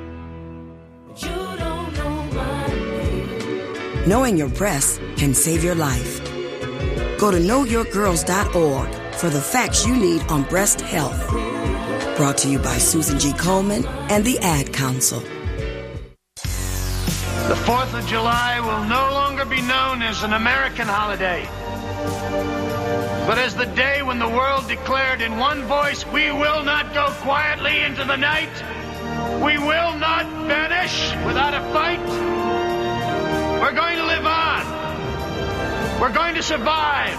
Knowing your breasts can save your life. Go to know your girls dot org for the facts you need on breast health. Brought to you by Susan G. Komen and the Ad Council. The fourth of July will no longer be known as an American holiday, but as the day when the world declared in one voice, we will not go quietly into the night. We will not vanish without a fight. We're going to live on. We're going to survive.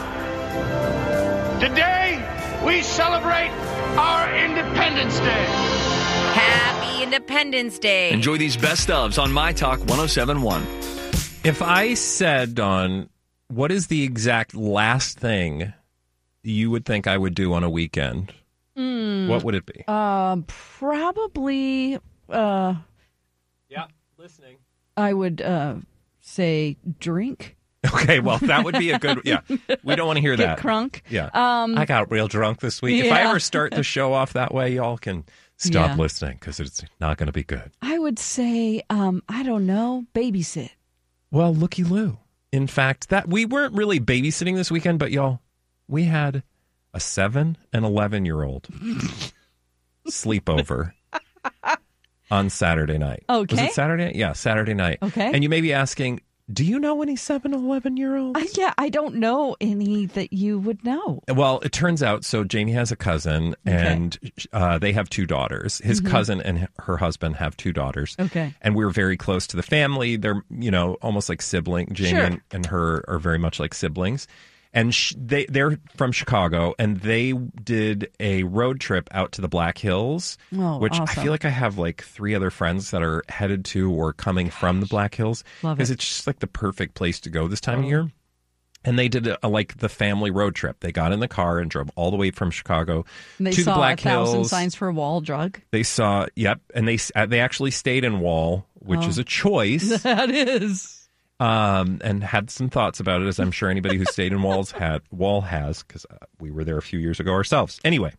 Today, we celebrate our Independence Day. Happy Independence Day. Enjoy these best ofs on My Talk one oh seven point one. If I said, Dawn, what is the exact last thing you would think I would do on a weekend, Mm, what would it be? Um, probably. Uh, yeah, listening. I would uh, say drink. Okay, well, that would be a good, yeah. We don't want to hear Get that. crunk. Yeah. Um, I got real drunk this week. If I yeah. ever start the show off that way, y'all can stop Yeah. listening because it's not going to be good. I would say, um, I don't know, babysit. Well, looky Lou. In fact, that we weren't really babysitting this weekend, but y'all, we had a seven and eleven year old sleepover on Saturday night. Okay. Was it Saturday night? Yeah, Saturday night. Okay. And you may be asking, do you know any seven and eleven year olds? Uh, yeah, I don't know any that you would know. Well, it turns out, so Jamie has a cousin, and uh, they have two daughters. His Mhm. cousin and her husband have two daughters. Okay. And we're very close to the family. They're, you know, almost like siblings. Jamie Sure. and, and her are very much like siblings. And sh- they, they're from Chicago, and they did a road trip out to the Black Hills, Oh, which I awesome. feel like I have like three other friends that are headed to or coming from the Black Hills. Love Because it. it's just like the perfect place to go this time Oh. of year. And they did a, a, like the family road trip. They got in the car and drove all the way from Chicago And they to saw the Black a thousand Hills. signs for a wall drug. They saw, yep, and they uh, they actually stayed in Wall, which Oh. is a choice. That is. Um, and had some thoughts about it, as I'm sure anybody who stayed in Walls had Wall has, because uh, we were there a few years ago ourselves. Anyway,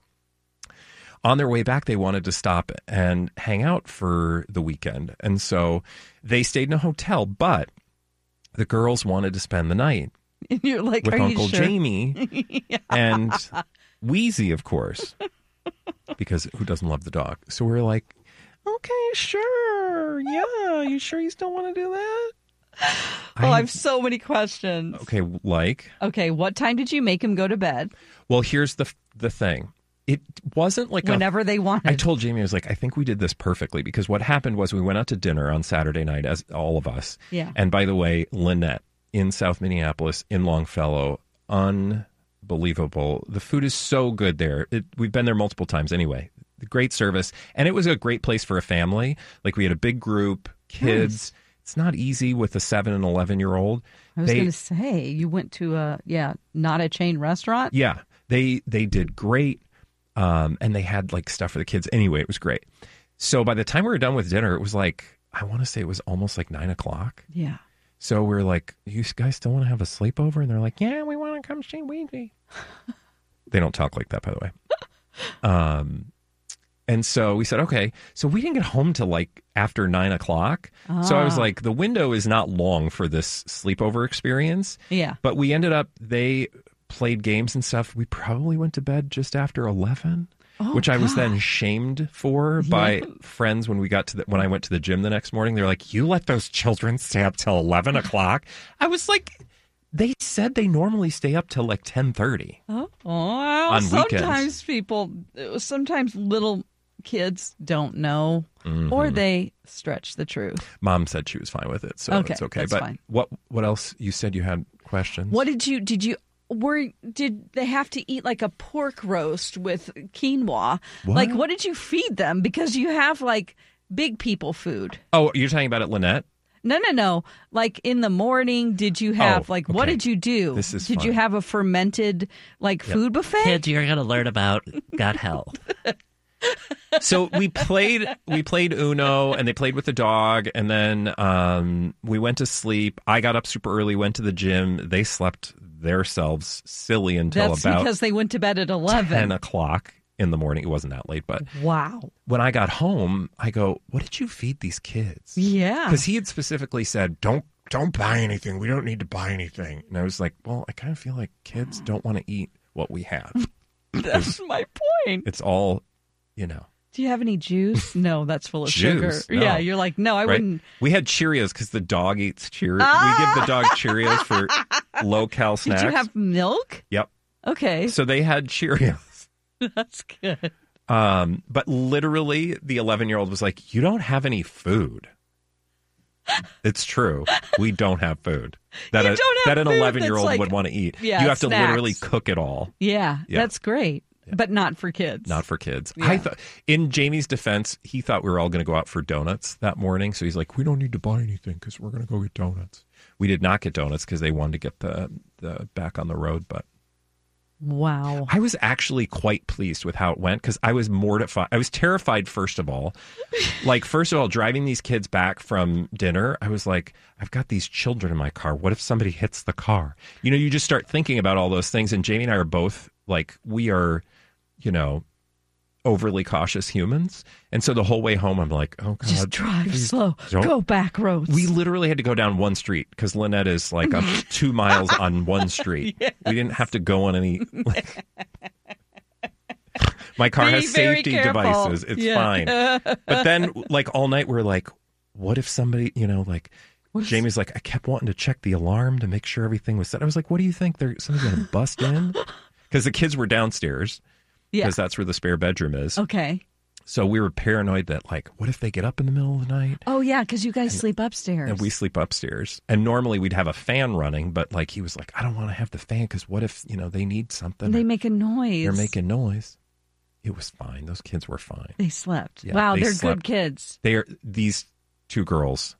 on their way back, they wanted to stop and hang out for the weekend, and so they stayed in a hotel. But the girls wanted to spend the night And you're like, with are Uncle you sure? Jamie Yeah. and Wheezy, of course, because who doesn't love the dog? So we're like, okay, sure, yeah, you sure you still want to do that? Oh, I have so many questions. Okay, like, Okay, what time did you make him go to bed? well, here's the the thing. It wasn't like Whenever a, they wanted. I told Jamie, I was like, I think we did this perfectly, because what happened was we went out to dinner on Saturday night, as all of us. Yeah. And by the way, Lynette in South Minneapolis, in Longfellow, unbelievable. The food is so good there. It, we've been there multiple times anyway. Great service. And it was a great place for a family. Like, we had a big group, kids. Nice. It's not easy with a seven and eleven year old. I was going to say, you went to a, yeah, not a chain restaurant? Yeah, they they did great, um, and they had like stuff for the kids. Anyway, it was great. So by the time we were done with dinner, it was like, I want to say it was almost like nine o'clock. Yeah. So we are like, you guys still want to have a sleepover? And they're like, yeah, we want to come see Weezy. They don't talk like that, by the way. Um, and so we said, okay. So we didn't get home till like after nine o'clock. So I was Ah. like, the window is not long for this sleepover experience. Yeah. But we ended up, they played games and stuff. We probably went to bed just after eleven, Oh, which I was then gosh. shamed for by Yeah. friends when we got to the, when I went to the gym the next morning. They're like, you let those children stay up till eleven o'clock? I was like, they said they normally stay up till like ten thirty. Oh, well, On sometimes weekends. people, sometimes little kids don't know, Mhm. or they stretch the truth. Mom said she was fine with it, so Okay, it's okay. that's But fine. what what else? You said you had questions. What did you did you were did they have to eat like a pork roast with quinoa? What? Like what did you feed them? Because you have like big people food. Oh, you're talking about it, Lynette? No, no, no. Like in the morning, did you have Oh, like what okay. did you do? This is did you fun. have a fermented like Yep. food buffet? Kids, you're going to learn about gut health. So we played we played Uno, and they played with the dog, and then um, we went to sleep. I got up super early, went to the gym. They slept themselves silly until That's about because they went to bed at eleven. ten o'clock in the morning. It wasn't that late, but Wow. when I got home, I go, "What did you feed these kids?" Yeah. Because he had specifically said, "Don't don't buy anything. We don't need to buy anything." And I was like, "Well, I kind of feel like kids don't want to eat what we have. That's my point. It's all, you know." Do you have any juice? No, that's full of Juice? sugar. No. Yeah, you're like, no, I Right? wouldn't. We had Cheerios because the dog eats Cheerios. Ah! We give the dog Cheerios for low cal snacks. Did you have milk? Yep. Okay. So they had Cheerios. That's good. Um, but literally, the eleven-year-old was like, "You don't have any food." It's true. We don't have food that You a, don't have that an food eleven-year-old that's like- would want to eat. Yeah, you have to snacks. literally cook it all. Yeah, Yeah. that's great. But not for kids. Not for kids. Yeah. I thought, in Jamie's defense, he thought we were all going to go out for donuts that morning. So he's like, "We don't need to buy anything because we're going to go get donuts." We did not get donuts because they wanted to get the the back on the road. But Wow. I was actually quite pleased with how it went because I was mortified. I was terrified, first of all. Like, first of all, driving these kids back from dinner, I was like, I've got these children in my car. What if somebody hits the car? You know, you just start thinking about all those things. And Jamie and I are both like, we are, you know, overly cautious humans. And so the whole way home, I'm like, oh, God. Just drive please slow. don't- Go back roads. We literally had to go down one street because Lynette is like up two miles on one street. Yes. We didn't have to go on any. Like, my car Be has very safety careful. devices. It's Yeah. fine. But then, like, all night, we're like, what if somebody, you know, like, Jamie's like, I kept wanting to check the alarm to make sure everything was set. I was like, what do you think? They're somebody's going to bust in? Because the kids were downstairs. Yeah. Because that's where the spare bedroom is. Okay. So we were paranoid that, like, what if they get up in the middle of the night? Oh, yeah, because you guys sleep upstairs. And we sleep upstairs. And normally we'd have a fan running, but like he was like, I don't want to have the fan because what if, you know, they need something? They make a noise. They're making noise. It was fine. Those kids were fine. They slept. Yeah, wow, they they are slept. good kids. They are these two girls,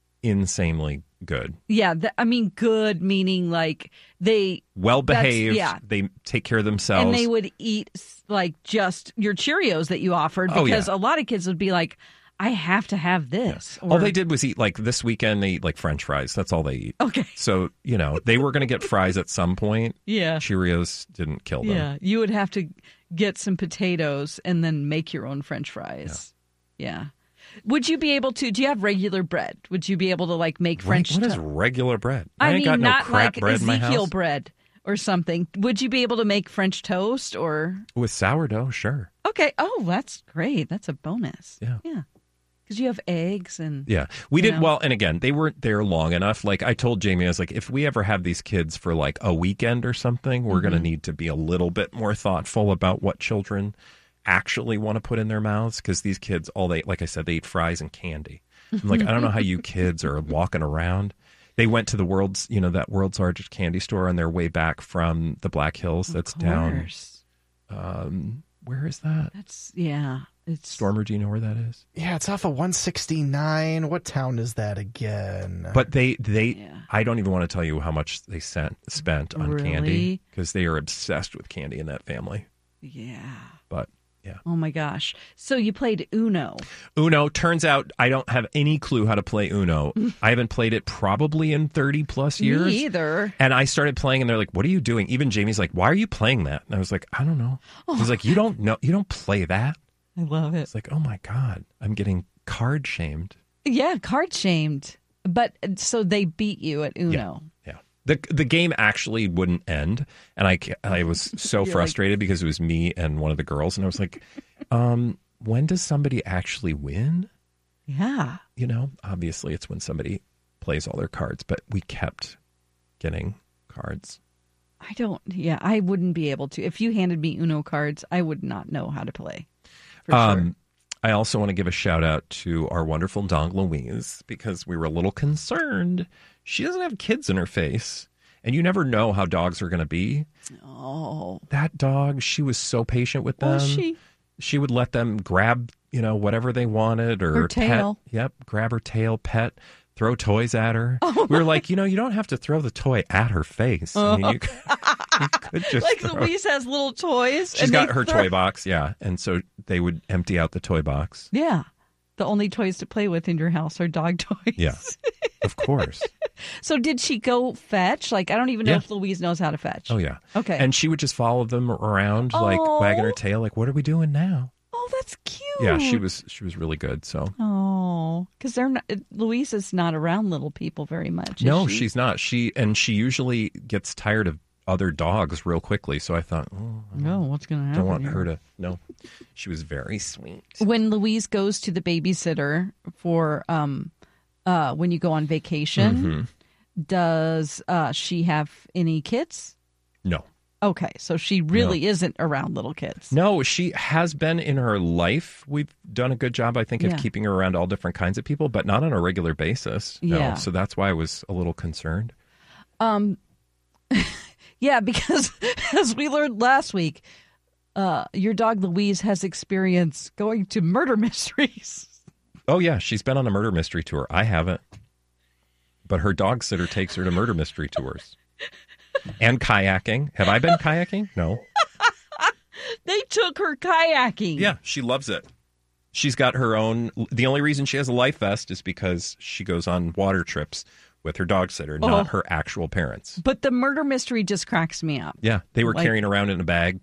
insanely good. Yeah, th- I mean, good meaning like they Well behaved. Yeah, They take care of themselves. and they would eat like just your Cheerios that you offered Oh, because yeah. a lot of kids would be like, I have to have this. all they did was eat, like this weekend, they eat like French fries. That's all they eat. Okay. So, you know, they were going to get fries at some point. Yeah. Cheerios didn't kill them. Yeah, you would have to get some potatoes and then make your own French fries. Yeah. Would you be able to? Do you have regular bread? Would you be able to like make French? What is to- regular bread? I ain't mean, got no not crap like bread in my Ezekiel house. bread or something. Would you be able to make French toast or? With sourdough, sure. Okay. Oh, that's great. That's a bonus. Yeah. Yeah. Because you have eggs and. Yeah, we you did know. well. And again, they weren't there long enough. Like I told Jamie, I was like, if we ever have these kids for like a weekend or something, we're going to Mhm. need to be a little bit more thoughtful about what children actually want to put in their mouths. Because these kids, all they, like I said, they eat fries and candy. I'm like, I don't know how you kids are walking around. They went to the world's, you know, that world's largest candy store on their way back from the Black Hills. That's down. course. Um, where is that? That's yeah. It's Stormer. Do you know where that is? Yeah, it's off of one sixty-nine. What town is that again? But they, they, I don't even want to tell you how much they sent, spent on Really? candy because they are obsessed with candy in that family. Yeah. But yeah, Oh my gosh. So you played Uno. Uno. Turns out I don't have any clue how to play Uno. I haven't played it probably in thirty plus years. Me either. And I started playing, and they're like, "What are you doing?" Even Jamie's like, "Why are you playing that?" And I was like, "I don't know." He's like, "You don't know? You don't play that?" I love it. It's like, oh my God, I'm getting card shamed. Yeah, card shamed. But so they beat you at Uno. Yeah. The the game actually wouldn't end. And I, I was so You're frustrated because it was me and one of the girls. And I was like, um, when does somebody actually win? Yeah. You know, obviously it's when somebody plays all their cards. But we kept getting cards. I don't, yeah, I wouldn't be able to. If you handed me Uno cards, I would not know how to play. For Um, sure. I also want to give a shout out to our wonderful dog, Louise, because we were a little concerned. She doesn't have kids in her face, and you never know how dogs are going to be. Oh. That dog, she was so patient with them. Was she? She would let them grab, you know, whatever they wanted or Her tail. pet. Yep, grab her tail, pet, throw toys at her. Oh. We were like, you know, you don't have to throw the toy at her face. I mean, you could, you could just Like throw- Louise has little toys. She's and got they her throw- toy box, yeah. And so they would empty out the toy box. Yeah. The only toys to play with in your house are dog toys. Yeah, of course. So did she go fetch? Like, I don't even know Yeah. if Louise knows how to fetch. Oh, yeah. Okay. And she would just follow them around, like Oh. wagging her tail, like, what are we doing now? Oh, that's cute. Yeah, she was she was really good. So Oh, because they're not. Louise is not around little people very much. is no, she? she's not. She and she usually gets tired of other dogs real quickly. So I thought, oh, No, what's going to happen? don't want here? her to. No, she was very sweet. When Louise goes to the babysitter for um, uh, when you go on vacation, Mm-hmm. does uh, she have any kids? No. Okay, so she really isn't around little kids. No, she has been in her life. We've done a good job, I think, of Yeah. keeping her around all different kinds of people, but not on a regular basis. No. Yeah. So that's why I was a little concerned. Um, yeah, because as we learned last week, uh, your dog Louise has experience going to murder mysteries. Oh, yeah. She's been on a murder mystery tour. I haven't. But her dog sitter takes her to murder mystery tours. And kayaking. Have I been kayaking? No. They took her kayaking. Yeah, she loves it. She's got her own. The only reason she has a life vest is because she goes on water trips with her dog sitter, not Oh. her actual parents. But the murder mystery just cracks me up. Yeah, they were Like- carrying around in a bag.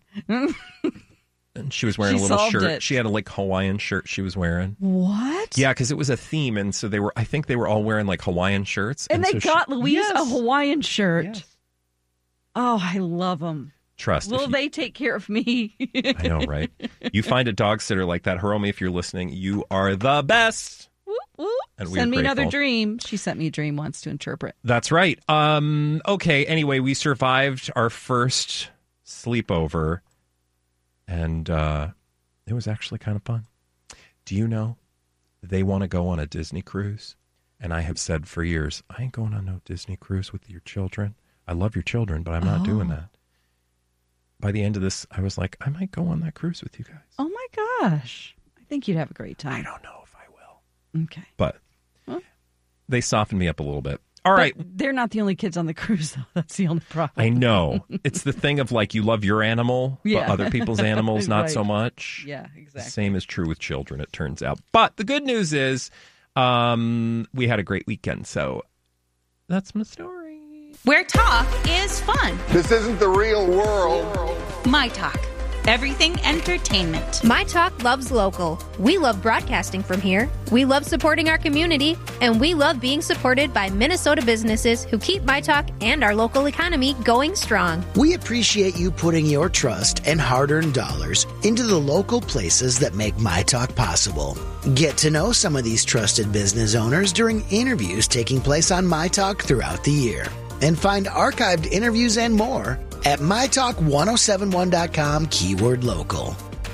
And she was wearing She a little solved shirt. it. She had a like Hawaiian shirt she was wearing. What? Yeah, because it was a theme, and so they were. I think they were all wearing like Hawaiian shirts. And, they so she- got Louise Yes. a Hawaiian shirt. Oh, I love them. Trust. Will if you- they take care of me? I know, right? You find a dog sitter like that, Hiromi, if you're listening, you are the best. Whoop, whoop. And we Send are me another grateful. dream. She sent me a dream once to interpret. That's right. Um, okay, anyway, we survived our first sleepover, and uh, it was actually kind of fun. Do you know they want to go on a Disney cruise? And I have said for years, I ain't going on no Disney cruise with your children. I love your children, but I'm not Oh. doing that. By the end of this, I was like, I might go on that cruise with you guys. Oh my gosh. I think you'd have a great time. I don't know if I will. Okay. But Huh? they softened me up a little bit. All But right. They're not the only kids on the cruise, though. That's the only problem. I know. It's the thing of like you love your animal, Yeah. but other people's animals not so Right. much. Yeah, The exactly. same is true with children, it turns out. But the good news is um, we had a great weekend. So that's my story. Where talk is fun. This isn't the real world. My Talk. Everything entertainment. My Talk loves local. We love broadcasting from here. We love supporting our community. And we love being supported by Minnesota businesses who keep My Talk and our local economy going strong. We appreciate you putting your trust and hard-earned dollars into the local places that make My Talk possible. Get to know some of these trusted business owners during interviews taking place on My Talk throughout the year. And find archived interviews and more at my talk ten seventy-one dot com keyword local.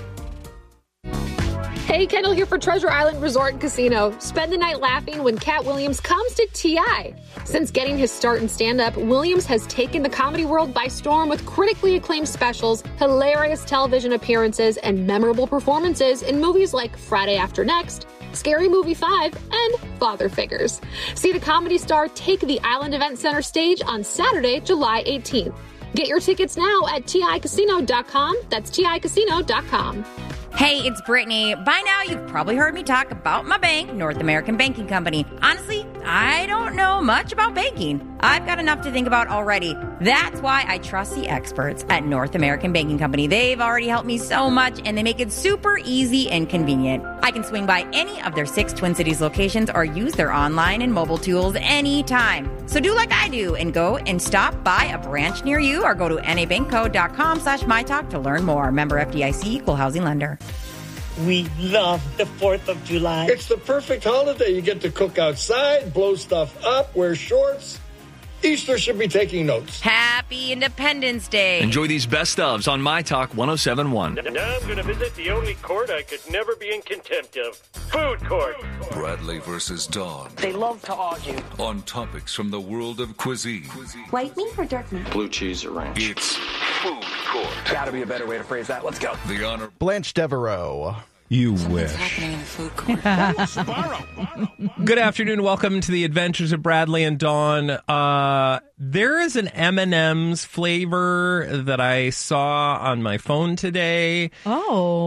Hey, Kendall here for Treasure Island Resort and Casino. Spend the night laughing when Cat Williams comes to T I. Since getting his start in stand-up, Williams has taken the comedy world by storm with critically acclaimed specials, hilarious television appearances, and memorable performances in movies like Friday After Next, Scary Movie five, and Father Figures. See the comedy star take the Island Event Center stage on Saturday, July eighteenth. Get your tickets now at T I casino dot com. That's T I casino dot com. Hey, it's Brittany. By now, you've probably heard me talk about my bank, North American Banking Company. Honestly, I don't know much about banking. I've got enough to think about already. That's why I trust the experts at North American Banking Company. They've already helped me so much, and they make it super easy and convenient. I can swing by any of their six Twin Cities locations or use their online and mobile tools anytime. So do like I do and go and stop by a branch near you or go to nabankco dot com slash mytalk to learn more. Member F D I C, Equal Housing Lender. We love the fourth of July. It's the perfect holiday. You get to cook outside, blow stuff up, wear shorts. Easter should be taking notes. Happy Independence Day. Enjoy these best ofs on My Talk one oh seven one. Now I'm going to visit the only court I could never be in contempt of. Food court. Bradley versus Dawn. They love to argue. On topics from the world of cuisine. White meat or dark meat? Blue cheese or ranch. It's Food Court. Gotta be a better way to phrase that. Let's go. The honor. Blanche Devereaux. You wish. Good afternoon. Welcome to the Adventures of Bradley and Dawn. Uh, there is an M and M's flavor that I saw on my phone today. Oh.